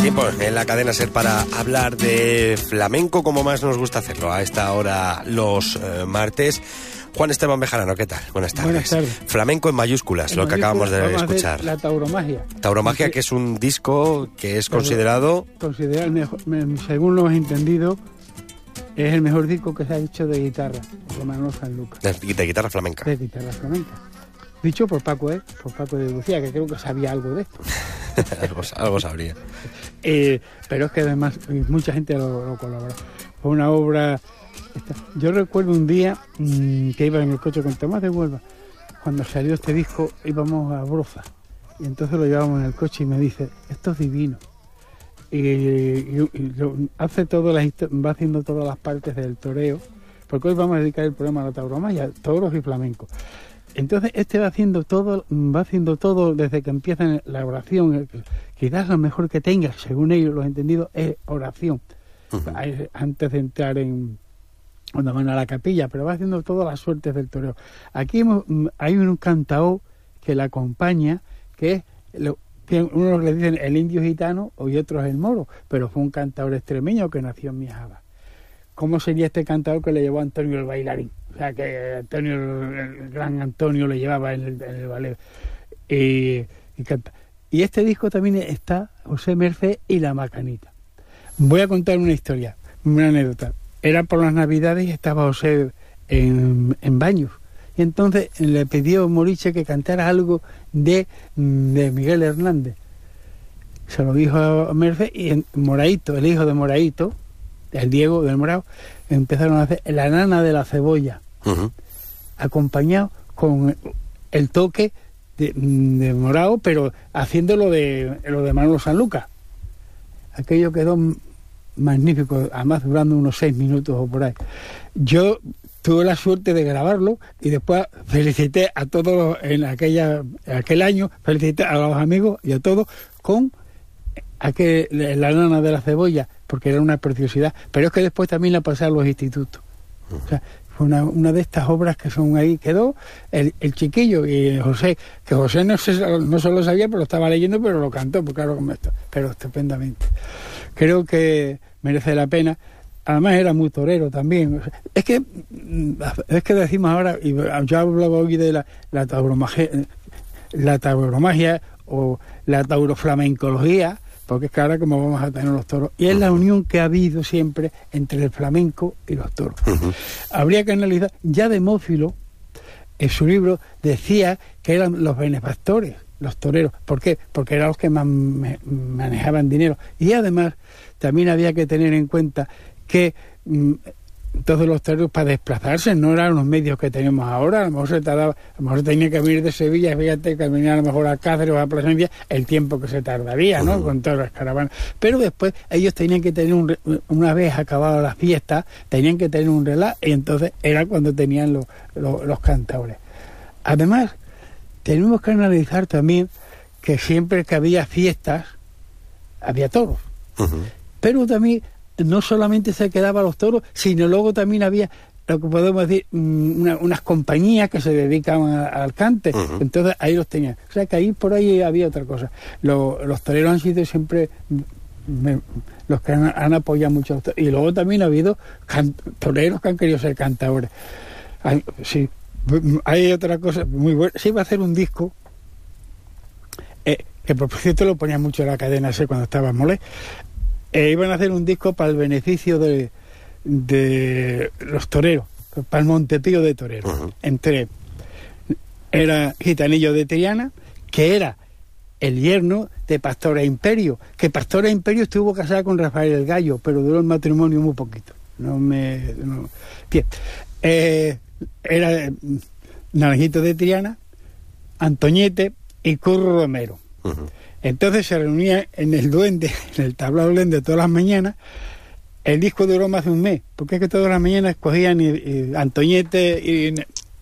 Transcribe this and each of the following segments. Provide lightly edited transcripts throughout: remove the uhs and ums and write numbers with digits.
Tiempo en la cadena SER para hablar de flamenco, como más nos gusta hacerlo a esta hora los martes. Juan Esteban Bejarano, ¿qué tal? Buenas tardes. Buenas tardes. Flamenco en mayúsculas, lo que acabamos de escuchar. La tauromagia. Tauromagia, que es un disco que es considerado... Considerado el mejor, según lo hemos entendido, es el mejor disco que se ha hecho de guitarra, de Manolo Sanlúcar. De guitarra flamenca. De guitarra flamenca. Dicho por Paco de Lucía, que creo que sabía algo de esto. algo sabría. Pero es que además mucha gente lo colaboró. Fue una obra... Yo recuerdo un día que iba en el coche con Tomás de Huelva. Cuando salió este disco íbamos a Broza. Y entonces lo llevábamos en el coche y me dice, esto es divino. Y hace va haciendo todas las partes del toreo. Porque hoy vamos a dedicar el programa a la tauromagia, toros y flamenco. Entonces va haciendo todo desde que empieza la oración. Quizás lo mejor que tenga, según ellos lo he entendido, es oración. Uh-huh. Antes de entrar cuando van a la capilla, pero va haciendo todas las suertes del toreo. Aquí hay un cantaor que la acompaña, que es, unos le dicen el indio gitano y otros el moro, pero fue un cantaor extremeño que nació en Miajaba. ¿Cómo sería este cantaor que le llevó a Antonio el bailarín? O sea, que Antonio, el gran Antonio, le llevaba en el ballet. Y canta. Y este disco también está José Merced y La Macanita. Voy a contar una historia, una anécdota. Era por las Navidades y estaba José en Baños. Y entonces le pidió Moriche que cantara algo de Miguel Hernández. Se lo dijo a Merced y Moraito, el hijo de Moraito, el Diego del Morao, empezaron a hacer La Nana de la Cebolla, uh-huh, acompañado con el toque de Morao, pero haciendo lo de Manolo Sanlúcar. Aquello quedó magnífico, además durando unos 6 minutos o por ahí. Yo tuve la suerte de grabarlo y después felicité a todos en aquel año, felicité a los amigos y a todos con La Nana de la Cebolla, porque era una preciosidad, pero es que después también la pasé a los institutos. O sea, fue una de estas obras que son ahí, quedó el chiquillo y José, que José no se lo sabía, pero lo estaba leyendo, pero lo cantó, porque claro, pero estupendamente. Creo que merece la pena. Además era muy torero también. Es que decimos ahora, y yo hablaba hoy de la tauromagia o la tauroflamencología, porque es que ahora como vamos a tener los toros, y es la unión que ha habido siempre entre el flamenco y los toros. Uh-huh. Habría que analizar, ya Demófilo, en su libro, decía que eran los benefactores, los toreros. ¿Por qué? Porque eran los que más manejaban dinero. Y además, también había que tener en cuenta que todos los toreros para desplazarse no eran los medios que tenemos ahora. A lo mejor tenía que venir de Sevilla, fíjate, que venía a lo mejor a Cáceres o a Plasencia, el tiempo que se tardaría, ¿no? Uh-huh. Con todas las caravanas. Pero después ellos tenían que tener una vez acabada la fiesta, tenían que tener un reloj, y entonces era cuando tenían los cantadores. Además, tenemos que analizar también que siempre que había fiestas, había toros. Uh-huh. Pero también no solamente se quedaban los toros, sino luego también había lo que podemos decir, unas compañías que se dedicaban al cante. Uh-huh. Entonces ahí los tenían. O sea que ahí por ahí había otra cosa. Los toreros han sido siempre los que han apoyado mucho a los toreros. Y luego también ha habido toreros que han querido ser cantadores. Sí, hay otra cosa muy buena. Se iba a hacer un disco que por cierto lo ponía mucho en la cadena SER cuando estaba en Molé. Iban a hacer un disco para el beneficio de los toreros, para el Montepío de toreros. Uh-huh. Era Gitanillo de Triana, que era el yerno de Pastora Imperio, que Pastora Imperio estuvo casada con Rafael el Gallo, pero duró el matrimonio muy poquito. Bien. Era Naranjito de Triana, Antoñete y Curro Romero. Uh-huh. Entonces se reunía en el Duende, en el tablado Duende todas las mañanas. El disco duró más de un mes, porque es que todas las mañanas cogían y Antoñete y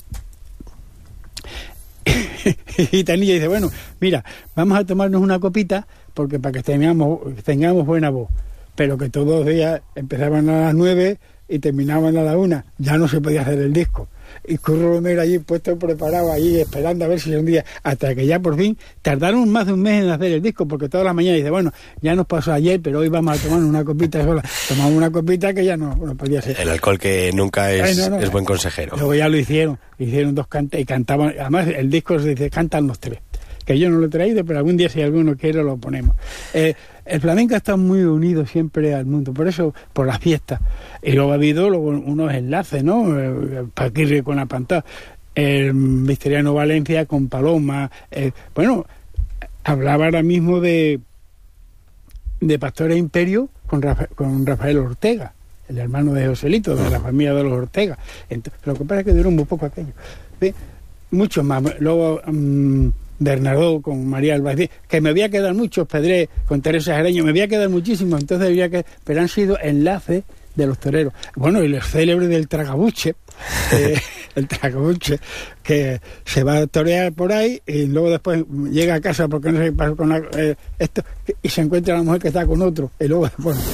Gitanilla dice, bueno, mira, vamos a tomarnos una copita porque para que tengamos buena voz, pero que todos los días empezaban a las 9 y terminaban a la 1, ya no se podía hacer el disco. y Curro Romero allí puesto preparado, allí esperando a ver si un día, hasta que ya por fin tardaron más de un mes en hacer el disco, porque toda la mañana dice, bueno, ya nos pasó ayer, pero hoy vamos a tomar una copita sola. Tomamos una copita que ya no podía ser. El alcohol que nunca es, no. Es buen consejero. Luego ya lo hicieron 2 cantes y cantaban, además el disco se dice, cantan los 3. Que yo no lo he traído, pero algún día si alguno quiere lo ponemos. El flamenco está muy unido siempre al mundo, por eso, por las fiestas. Y luego ha habido unos enlaces, ¿no? Paquirri con la pantalla, el Visteriano Valencia con Paloma. Bueno, hablaba ahora mismo de Pastores Imperio con Rafael Ortega, el hermano de Joselito, de la familia de los Ortega. Entonces, lo que pasa es que duró muy poco aquello. ¿Ve? Muchos más. Luego... Bernardo con María Álvarez, que me voy a quedar muchos, Pedré con Teresa Jareño, me voy a quedar muchísimos, entonces pero han sido enlaces de los toreros. Bueno, y los célebres del Tragabuche, el Tragabuche, que se va a torear por ahí y luego después llega a casa porque no sé qué pasó con esto, y se encuentra la mujer que está con otro, y luego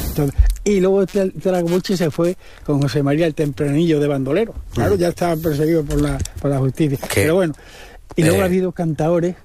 el Tragabuche se fue con José María el Tempranillo de bandolero. Claro, ya estaba perseguido por la justicia. ¿Qué? Pero bueno. Y luego ha habido cantadores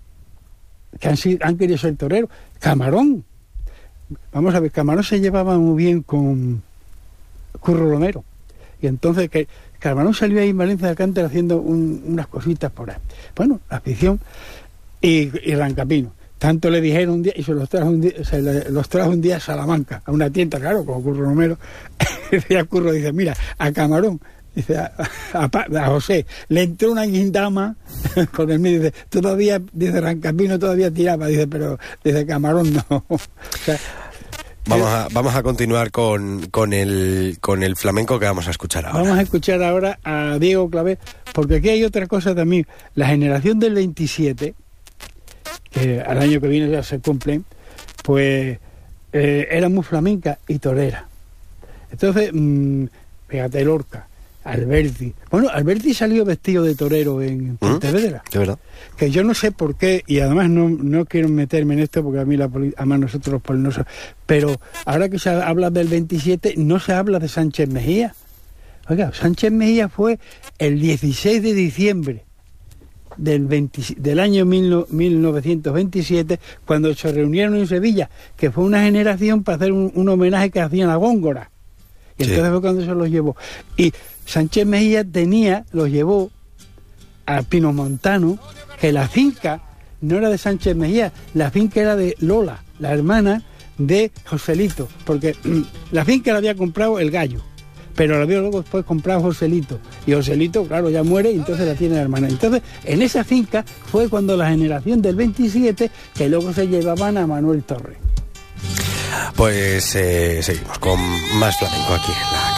que han querido ser toreros. Camarón. Vamos a ver, Camarón se llevaba muy bien con Curro Romero. Y entonces Camarón salió ahí en Valencia de Alcántara haciendo unas cositas por ahí. Bueno, la afición y Rancapino. Tanto le dijeron un día, y se los trajo un día a Salamanca, a una tienda, claro, con Curro Romero. Y Curro dice, mira, a Camarón, dice a José, le entró una guindama con el mío, dice, todavía, dice Rancapino todavía tiraba, dice, pero dice Camarón no. O sea, vamos a continuar con el flamenco que vamos a escuchar ahora. Vamos a escuchar ahora a Diego Clavé, porque aquí hay otra cosa también. La generación del 27, que al año que viene ya se cumplen, pues era muy flamenca y torera. Entonces, fíjate, Lorca, Alberti. Bueno, Alberti salió vestido de torero en Pontevedra. De verdad. Que yo no sé por qué, y además no quiero meterme en esto porque a mí además nosotros los polinosos, pero ahora que se habla del 27, no se habla de Sánchez Mejía. Oiga, Sánchez Mejía fue el 16 de diciembre del año 1927, cuando se reunieron en Sevilla, que fue una generación para hacer un homenaje que hacían a Góngora. Y entonces fue cuando se los llevó. Y Sánchez Mejía los llevó a Pino Montano, que la finca no era de Sánchez Mejía, la finca era de Lola, la hermana de Joselito, porque la finca la había comprado el Gallo, pero la había luego después comprado Joselito, y Joselito, claro, ya muere, y entonces la tiene la hermana. Entonces, en esa finca fue cuando la generación del 27, que luego se llevaban a Manuel Torres. Pues seguimos con más flamenco aquí en la